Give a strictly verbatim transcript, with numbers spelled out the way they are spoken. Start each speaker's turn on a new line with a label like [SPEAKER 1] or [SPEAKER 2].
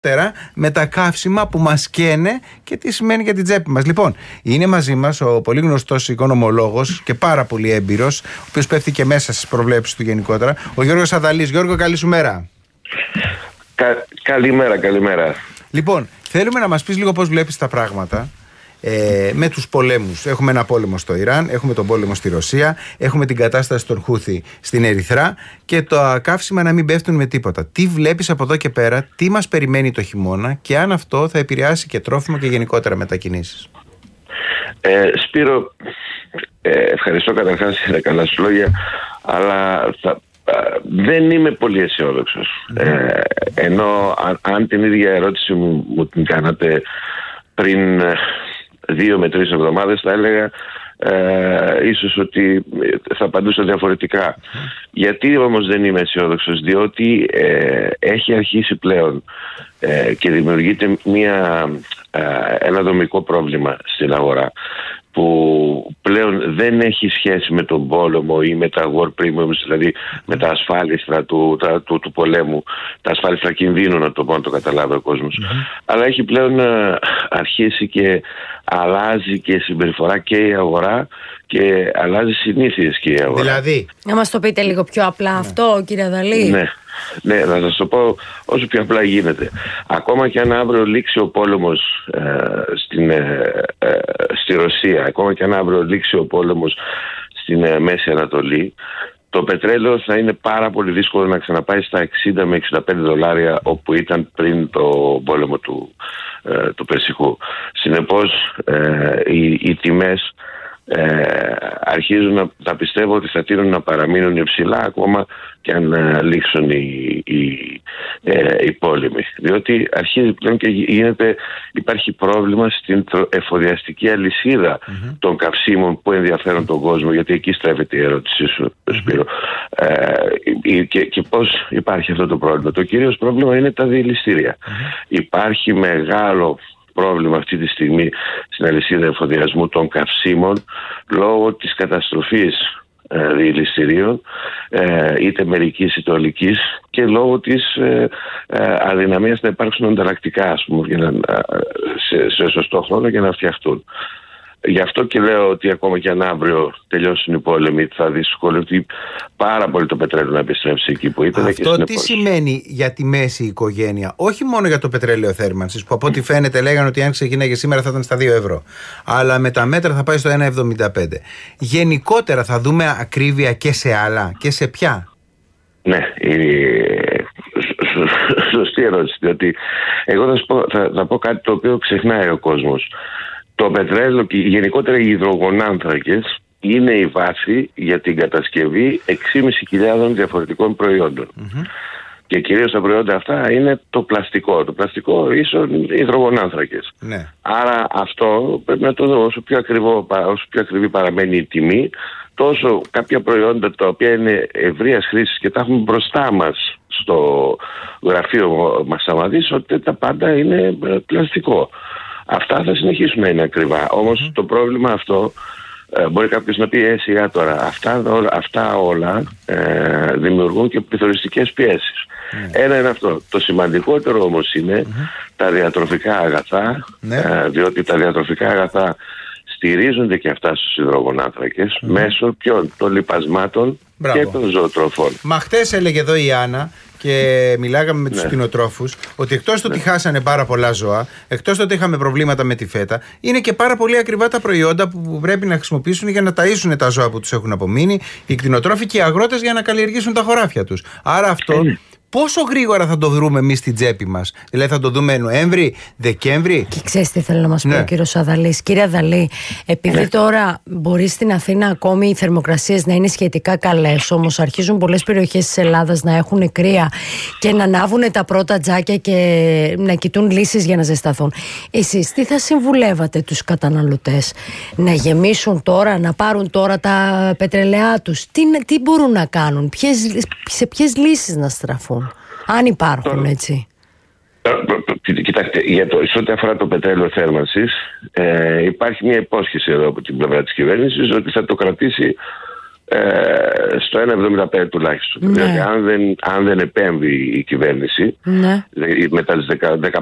[SPEAKER 1] με τα καύσιμα που μας καίνε και τι σημαίνει για την τσέπη μας. Λοιπόν, είναι μαζί μας ο πολύ γνωστός οικονομολόγος και πάρα πολύ έμπειρος, ο οποίος πέφτει και μέσα στις προβλέψεις του γενικότερα, ο Γιώργος Αδαλής. Γιώργο, καλή σου μέρα.
[SPEAKER 2] Κα, καλημέρα, καλημέρα.
[SPEAKER 1] Λοιπόν, θέλουμε να μας πεις λίγο πώς βλέπεις τα πράγματα ε, με τους πολέμους. Έχουμε ένα πόλεμο στο Ιράν, έχουμε τον πόλεμο στη Ρωσία, έχουμε την κατάσταση των Χούθι στην Ερυθρά και τα καύσιμα να μην πέφτουν με τίποτα. Τι βλέπεις από εδώ και πέρα, τι μας περιμένει το χειμώνα και αν αυτό θα επηρεάσει και τρόφιμο και γενικότερα μετακινήσεις?
[SPEAKER 2] Ε, Σπύρο, ε, ευχαριστώ καταρχάς για τα καλά σου λόγια, αλλά θα, ε, δεν είμαι πολύ αισιόδοξος. Mm. Ε, ενώ αν, αν την ίδια ερώτηση μου, μου την κάνατε πριν ε, δύο με τρεις εβδομάδες, θα έλεγα ε, ίσως ότι θα απαντούσα διαφορετικά. Mm. Γιατί όμως δεν είμαι αισιόδοξος? Διότι ε, έχει αρχίσει πλέον ε, και δημιουργείται μια, ε, ένα δομικό πρόβλημα στην αγορά που πλέον δεν έχει σχέση με τον πόλεμο ή με τα war premiums, δηλαδή με τα ασφάλιστρα του, τα, του, του πολέμου, τα ασφάλιστρα κινδύνου, να το πω, να το καταλάβει ο κόσμος. Mm-hmm. Αλλά έχει πλέον ε, αρχίσει και αλλάζει και συμπεριφορά και η αγορά και αλλάζει συνήθειες και η αγορά.
[SPEAKER 1] Δηλαδή,
[SPEAKER 3] να μας το πείτε λίγο πιο απλά, ναι, αυτό, κύριε Αδαλή.
[SPEAKER 2] Ναι. Ναι, θα σας το πω όσο πιο απλά γίνεται. Ακόμα και αν αύριο λήξει ο πόλεμος ε, στην, ε, ε, στη Ρωσία, ακόμα και αν αύριο λήξει ο πόλεμος στην ε, Μέση Ανατολή, το πετρέλαιο θα είναι πάρα πολύ δύσκολο να ξαναπάει στα εξήντα με εξήντα πέντε δολάρια όπου ήταν πριν το πόλεμο του, ε, του Περσικού. Συνεπώς ε, οι, οι τιμές Ε, αρχίζουν να, θα πιστεύω ότι θα τείνουν να παραμείνουν υψηλά ακόμα και αν ε, λήξουν οι, οι, ε, οι πόλεμοι, διότι αρχίζει πλέον και γίνεται, υπάρχει πρόβλημα στην εφοδιαστική αλυσίδα mm-hmm. των καυσίμων που ενδιαφέρουν τον κόσμο, γιατί εκεί στρέφεται η ερώτησή σου, Σπύρο. Mm-hmm. ε, και, και πώς υπάρχει αυτό το πρόβλημα? Το κυρίως πρόβλημα είναι τα διελιστήρια. Mm-hmm. Υπάρχει μεγάλο πρόβλημα αυτή τη στιγμή στην αλυσίδα εφοδιασμού των καυσίμων λόγω της καταστροφής ε, διελιστηρίων, ε, είτε μερικής είτε ολικής, και λόγω της ε, ε, αδυναμίας να υπάρξουν ανταλλακτικά, ας πούμε, για να, σε, σε σωστό χρόνο για να φτιαχτούν. Γι' αυτό και λέω ότι ακόμα και αν αύριο τελειώσουν οι πόλεμοι, θα δυσκολευτεί πάρα πολύ το πετρέλαιο να επιστρέψει εκεί που ήταν.
[SPEAKER 1] Αυτό και τι σημαίνει για τη μέση οικογένεια? Όχι μόνο για το πετρέλαιο θέρμανσης, που από ό,τι φαίνεται λέγανε ότι αν ξεκινάει σήμερα θα ήταν στα δύο ευρώ. Αλλά με τα μέτρα θα πάει στο ένα εβδομήντα πέντε. Γενικότερα θα δούμε ακρίβεια και σε άλλα, και σε ποια?
[SPEAKER 2] Ναι, η... σωστή ερώτηση. Διότι εγώ θα, πω, θα, θα πω κάτι το οποίο ξεχνάει ο κόσμος. Το πετρέλαιο και γενικότερα οι υδρογονάνθρακες είναι η βάση για την κατασκευή έξι χιλιάδες πεντακόσιων διαφορετικών προϊόντων. Mm-hmm. Και κυρίως τα προϊόντα αυτά είναι το πλαστικό. Το πλαστικό ίσον υδρογονάνθρακες. Ναι. Άρα αυτό πρέπει να το δω. Όσο πιο, ακριβό, όσο πιο ακριβή παραμένει η τιμή, τόσο κάποια προϊόντα τα οποία είναι ευρείας χρήσης και τα έχουμε μπροστά μας στο γραφείο μας, θα δεις ότι τα πάντα είναι πλαστικό. Αυτά θα συνεχίσουν να είναι ακριβά. Όμως mm-hmm. το πρόβλημα αυτό ε, μπορεί κάποιος να πει ε, σιγά τώρα. Αυτά, αυτά όλα ε, δημιουργούν και πληθωριστικές πιέσεις. Mm-hmm. Ένα είναι αυτό. Το σημαντικότερο όμως είναι mm-hmm. τα διατροφικά αγαθά, mm-hmm. ε, διότι τα διατροφικά αγαθά στηρίζονται και αυτά στους υδρογονάνθρακες mm-hmm. μέσω ποιων? Των λιπασμάτων. Μπράβο. Και των ζωοτροφών.
[SPEAKER 1] Μα χτες έλεγε εδώ η Άννα και μιλάγαμε με τους κτηνοτρόφους ότι εκτός του ότι ναι. χάσανε πάρα πολλά ζώα, εκτός του ότι είχαμε προβλήματα με τη φέτα, είναι και πάρα πολύ ακριβά τα προϊόντα που πρέπει να χρησιμοποιήσουν για να ταΐσουν τα ζώα που τους έχουν απομείνει, οι κτηνοτρόφοι και οι αγρότες για να καλλιεργήσουν τα χωράφια τους. Άρα αυτό ε. πόσο γρήγορα θα το βρούμε εμείς στην τσέπη μας? Δηλαδή θα το δούμε Νοέμβρη, Δεκέμβρη?
[SPEAKER 3] Και ξέρεις τι θέλω να μας
[SPEAKER 1] ναι.
[SPEAKER 3] πει ο κύριος Αδαλής? Κύριε Αδαλή, επειδή ναι. τώρα μπορεί στην Αθήνα ακόμη οι θερμοκρασίες να είναι σχετικά καλές, όμως αρχίζουν πολλές περιοχές της Ελλάδας να έχουν κρύα και να ανάβουν τα πρώτα τζάκια και να κοιτούν λύσεις για να ζεσταθούν. Εσείς τι θα συμβουλεύατε τους καταναλωτές? Να γεμίσουν τώρα, να πάρουν τώρα τα πετρελαιά τους? Τι, τι μπορούν να κάνουν? Ποιες, σε ποιες λύσεις να στραφούν, αν υπάρχουν, έτσι?
[SPEAKER 2] Κοιτάξτε, για το, σε ό,τι αφορά το πετρέλαιο θέρμανσης, ε, υπάρχει μια υπόσχεση εδώ από την πλευρά της κυβέρνησης ότι θα το κρατήσει ε, στο ένα κόμμα εβδομήντα πέντε τουλάχιστον. Ναι. Δηλαδή αν δεν, αν δεν επέμβει η κυβέρνηση, ναι, μετά τις